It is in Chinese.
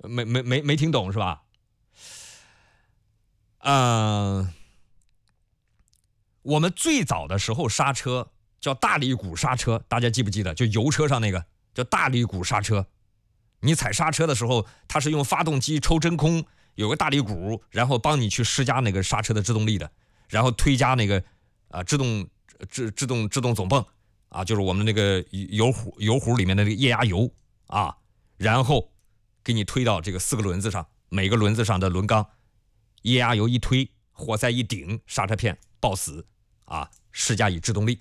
没听懂是吧？我们最早的时候刹车叫大力鼓刹车，大家记不记得？就油车上那个叫大力鼓刹车。你踩刹车的时候，它是用发动机抽真空，有个大力鼓，然后帮你去施加那个刹车的制动力的，然后推加那个制动总泵啊，就是我们那个油壶里面的那个液压油啊，然后给你推到这个4个轮子上，每个轮子上的轮缸，液压油一推，活塞一顶，刹车片抱死啊，施加以制动力。